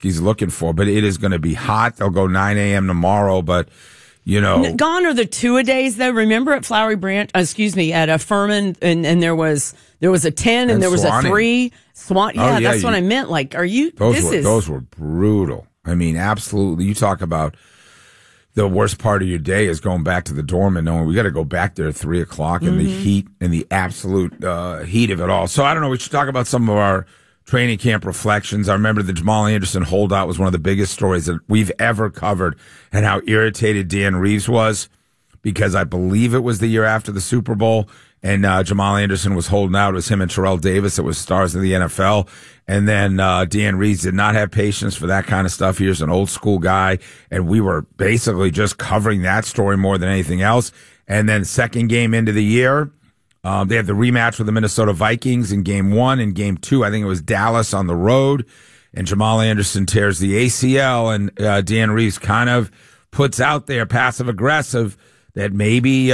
he's looking for. But it is going to be hot. They'll go 9 a.m. tomorrow, but, Gone are the two-a-days, though. Remember at Flowery Branch, at Furman, and there was a 10 and there was Swanee. a 3. That's what I meant. Like, Those were brutal. I mean, absolutely. You talk about the worst part of your day is going back to the dorm and knowing we got to go back there at 3 o'clock in the heat and the absolute heat of it all. So I don't know. We should talk about some of our training camp reflections. I remember the Jamal Anderson holdout was one of the biggest stories that we've ever covered, and how irritated Dan Reeves was because I believe it was the year after the Super Bowl, and Jamal Anderson was holding out. It was him and Terrell Davis. It was stars of the NFL. And then Dan Reeves did not have patience for that kind of stuff. He was an old school guy, and we were basically just covering that story more than anything else. And then second game into the year, they had the rematch with the Minnesota Vikings in game 1 and game 2. I think it was Dallas on the road, and Jamal Anderson tears the ACL, and Dan Reeves kind of puts out there passive aggressive that maybe,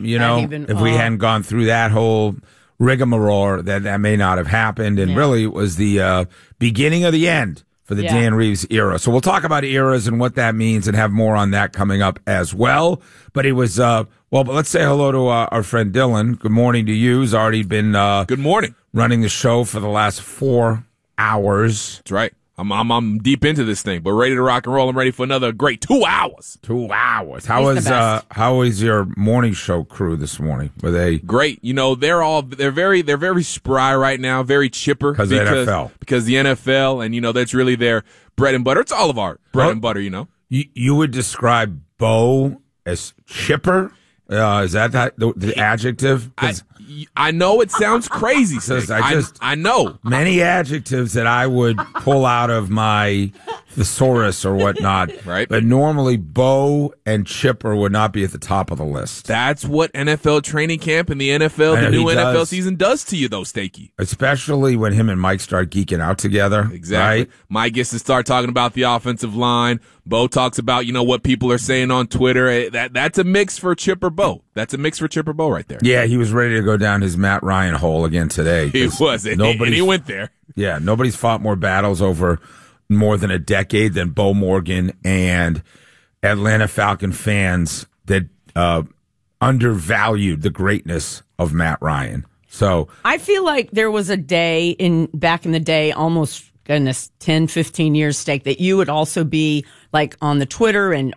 if we hadn't gone through that whole rigmarole, that may not have happened. And really it was the beginning of the end for the Dan Reeves era. So we'll talk about eras and what that means and have more on that coming up as well. But it was, but let's say hello to our friend Dylan. Good morning to you. He's already been good morning running the show for the last 4 hours. That's right. I'm deep into this thing, but ready to rock and roll. I'm ready for another great 2 hours. 2 hours. How was your morning show crew this morning? Were they great? They're very spry right now, very chipper because the NFL, and that's really their bread and butter. It's all of our bread and butter. You would describe Bo as chipper? Is that the adjective? I know it sounds crazy. I know many adjectives that I would pull out of my thesaurus or whatnot. Right. But normally Bo and chipper would not be at the top of the list. That's what NFL training camp and the NFL season does to you, though, Stakey. Especially when him and Mike start geeking out together. Exactly. Right? Mike gets to start talking about the offensive line. Bo talks about, what people are saying on Twitter. That's a mix for Chipper Bo. That's a mix for Chipper Bo right there. Yeah, he was ready to go down his Matt Ryan hole again today. He was. And he went there. Yeah, nobody's fought more battles over more than a decade than Bo Morgan and Atlanta Falcon fans that undervalued the greatness of Matt Ryan. So I feel like there was a day back in the day, almost 10, 15 years, Steak, that you would also be like on the Twitter and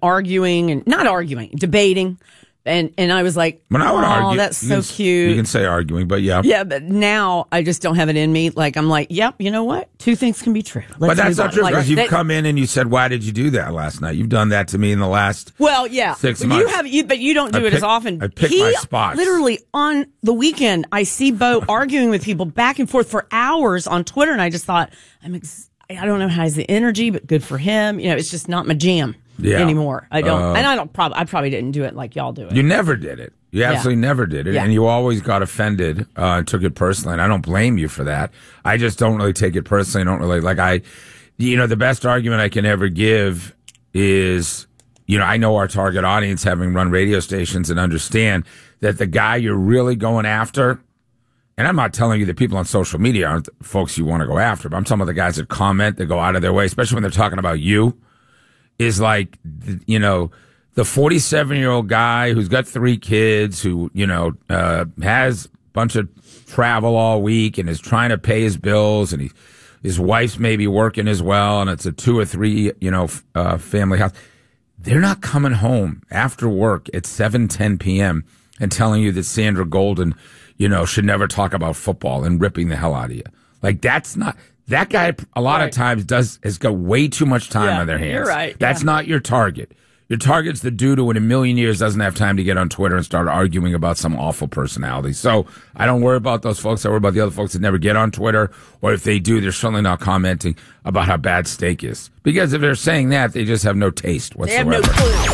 debating. And I was like, when I would argue, that's so cute. You can say arguing, but yeah. Yeah, but now I just don't have it in me. Like, I'm like, yep, you know what? Two things can be true. But that's not true, because you've come in and you said, why did you do that last night? You've done that to me in the last 6 months. But you don't do it as often. I pick my spots. Literally, on the weekend, I see Bo arguing with people back and forth for hours on Twitter, and I just thought, I don't know how he has the energy, but good for him. It's just not my jam. Anymore. I don't, and I probably didn't do it like y'all do it. You never did it. You absolutely never did it. And you always got offended, and took it personally. And I don't blame you for that. I just don't really take it personally. I don't really the best argument I can ever give is, I know our target audience, having run radio stations, and understand that the guy you're really going after, and I'm not telling you that people on social media aren't the folks you want to go after, but I'm talking about the guys that comment, that go out of their way, especially when they're talking about you, is like, the 47-year-old guy who's got 3 kids, who, has a bunch of travel all week and is trying to pay his bills, and his wife's maybe working as well, and it's a 2 or 3, family house. They're not coming home after work at 7:10 p.m. and telling you that Sandra Golden, should never talk about football and ripping the hell out of you. Like, that's not... That guy, a lot of times, has got way too much time on their hands. You're right. That's not your target. Your target's the dude who in a million years doesn't have time to get on Twitter and start arguing about some awful personality. So I don't worry about those folks. I worry about the other folks that never get on Twitter, or if they do, they're certainly not commenting about how bad steak is. Because if they're saying that, they just have no taste whatsoever. They have no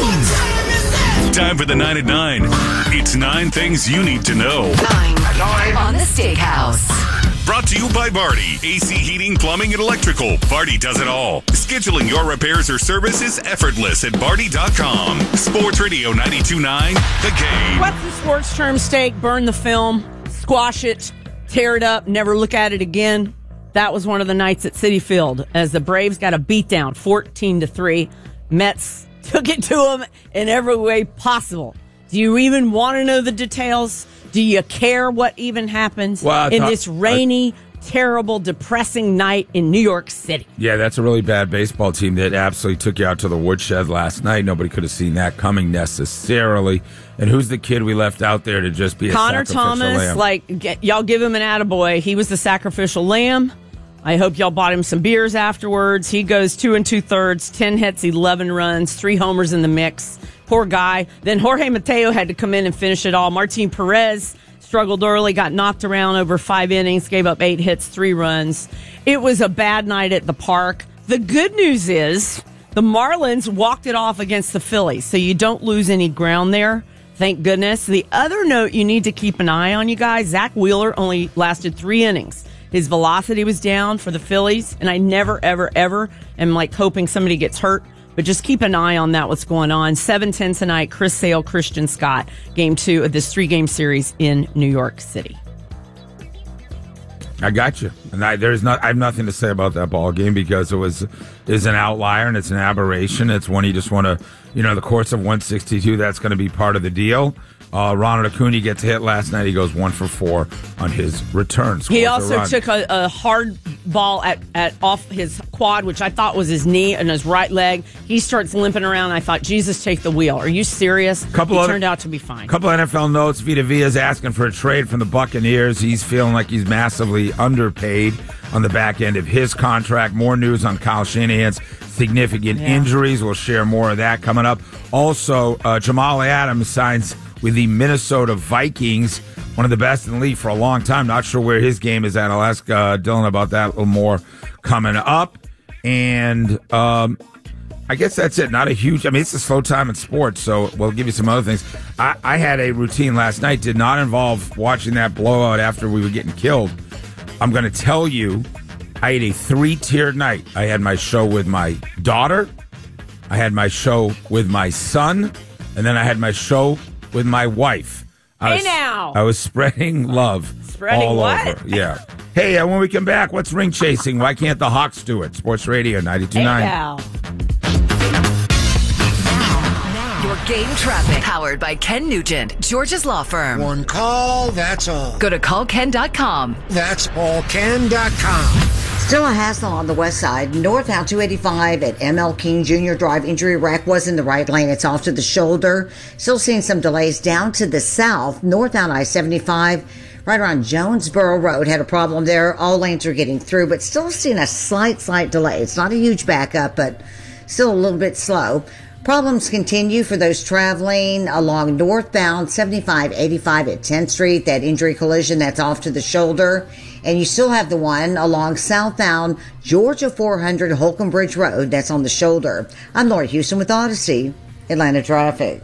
clue. Time for the 9 at 9. It's 9 things you need to know. 9 on the Steakhouse. Brought to you by Barty. AC heating, plumbing, and electrical. Barty does it all. Scheduling your repairs or service is effortless at Barty.com. Sports Radio 92.9, The Game. What's the sports term, Steak? Burn the film, squash it, tear it up, never look at it again. that was one of the nights at Citi Field as the Braves got a beatdown, 14-3. Mets took it to them in every way possible. Do you even want to know the details? Do you care what even happens in this rainy, terrible, depressing night in New York City? Yeah, that's a really bad baseball team that absolutely took you out to the woodshed last night. Nobody could have seen that coming necessarily. And who's the kid we left out there to just be Connor a sacrificial Thomas, lamb? Y'all give him an attaboy. He was the sacrificial lamb. I hope y'all bought him some beers afterwards. He goes 2 2/3, 10 hits, 11 runs, 3 homers in the mix. Poor guy. Then Jorge Mateo had to come in and finish it all. Martin Perez struggled early, got knocked around over 5 innings, gave up 8 hits, 3 runs. It was a bad night at the park. The good news is the Marlins walked it off against the Phillies, so you don't lose any ground there. Thank goodness. The other note you need to keep an eye on, you guys, Zach Wheeler only lasted 3 innings. His velocity was down for the Phillies, and I never, ever, ever am hoping somebody gets hurt. But just keep an eye on that, what's going on. 7:10 tonight, Chris Sale, Christian Scott, Game 2 of this 3-game series in New York City. I got you. And I have nothing to say about that ball game because is an outlier and it's an aberration. It's one you just want to, the course of 162, that's going to be part of the deal. Ronald Acuna gets hit last night. He goes 1 for 4 on his return. He also took a hard ball at off his quad, which I thought was his knee and his right leg. He starts limping around. I thought, Jesus, take the wheel. Are you serious? He turned out to be fine. Couple NFL notes. Vita Vea's asking for a trade from the Buccaneers. He's feeling like he's massively underpaid on the back end of his contract. More news on Kyle Shanahan's significant injuries. We'll share more of that coming up. Also, Jamal Adams signs with the Minnesota Vikings, one of the best in the league for a long time. Not sure where his game is at. I'll ask Dylan about that a little more coming up. And I guess that's it. Not a huge... it's a slow time in sports, so we'll give you some other things. I had a routine last night. Did not involve watching that blowout after we were getting killed. I'm going to tell you, I had a 3-tiered night. I had my show with my daughter. I had my show with my son. And then I had my show with my wife. I was spreading love all over. Yeah. Hey, when we come back, what's ring chasing? Why can't the Hawks do it? Sports Radio 92.9. Hey now. Your game traffic. Powered by Ken Nugent, George's Law Firm. One call, that's all. Go to callken.com. That's allken.com. Still a hassle on the west side. Northbound 285 at ML King Jr. Drive. Injury rack was in the right lane. It's off to the shoulder. Still seeing some delays down to the south. Northbound I-75 right around Jonesboro Road. Had a problem there. All lanes are getting through, but still seeing a slight delay. It's not a huge backup, but still a little bit slow. Problems continue for those traveling along northbound 7585 at 10th Street. That injury collision, that's off to the shoulder. And you still have the one along southbound Georgia 400 Holcomb Bridge Road. That's on the shoulder. I'm Laura Houston with Odyssey, Atlanta Traffic.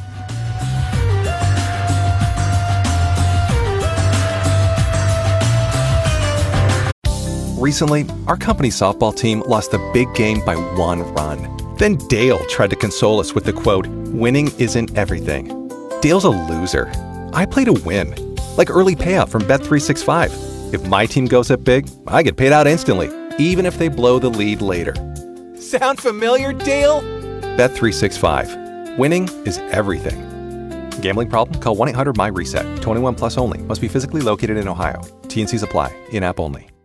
Recently, our company softball team lost a big game by 1 run. Then Dale tried to console us with the quote, "Winning isn't everything." Dale's a loser. I play to win, like early payout from Bet365. If my team goes up big, I get paid out instantly, even if they blow the lead later. Sound familiar, Dale? Bet365. Winning is everything. Gambling problem? Call 1-800-MY-RESET. 21 plus only. Must be physically located in Ohio. T&Cs apply. In-app only.